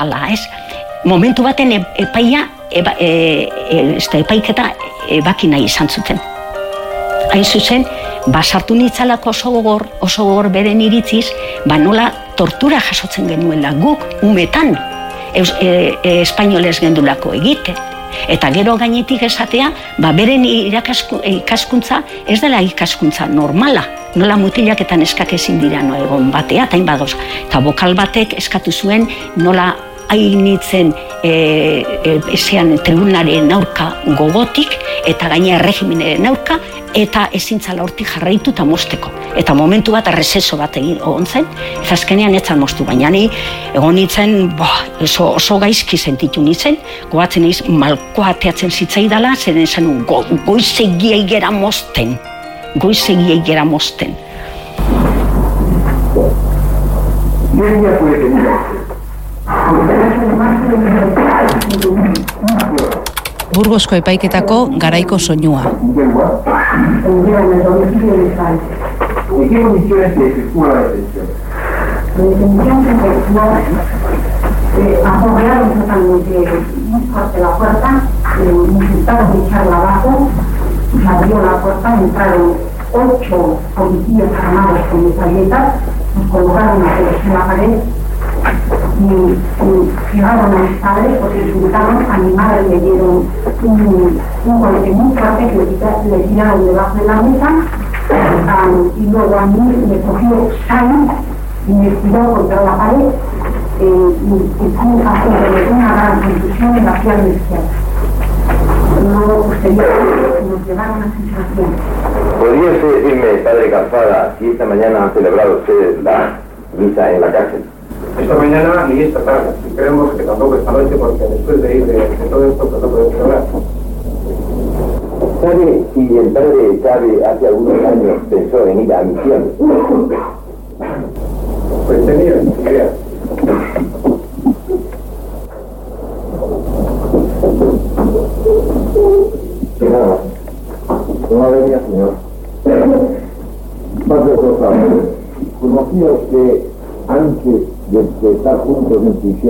Hala, ez? Momentu baten epaiketa ebaki nahi izan zuten. Hain zuzen, basartu nitzalako oso gogor beren iritziz, nola tortura jasotzen genuela guk, umetan, espainolez gendulako egite. Eta gero gainetik esatea, beren ikaskuntza ez dela ikaskuntza normala. Nola mutilak eta neskak ezin dira egon batea, eta inbadoz. Eta bokal batek eskatu zuen nola hainitzen ezean tribunaren aurka gogotik, eta gaina erregimenaren aurka, eta ezintzala hortik jarraitu eta mosteko. Eta momentu bat arrezeso bat egon zen, eta azkenean etzan mostu, baina ni egon nintzen oso gaizki sentitu nintzen, goatzen niz malkoa ateatzen zitzaidala, zer esan goizegiai gera mosten. Burgosko epaiketako garaiko soinua. Apoyaron totalmente muy fuerte la puerta, intentaron echarla abajo, se abrió la puerta, entraron 8 policías armados con metralletas, nos colocaron en la pared y llegaron a mis padres, los insultaron, a mi madre le dieron un golpe muy fuerte que le tiraron debajo de la mesa y luego a mí me cogió Sain y me tiró contra la pared y haciéndole una gran contusión en la pierna izquierda. Luego posteriormente nos llevaron a sensación. ¿Podría usted decirme, padre Calzada, si esta mañana han celebrado ustedes la misa en la cárcel? Esta mañana y esta tarde, y creemos que tampoco esta noche, porque después de ir de todo esto, pues no podemos hablar. ¿Sabe si el padre Chávez hace algunos años pensó en ir a misión? Pues tenía idea. No venía, señor. Más de cosa, conocía usted antes de estar juntos en prisión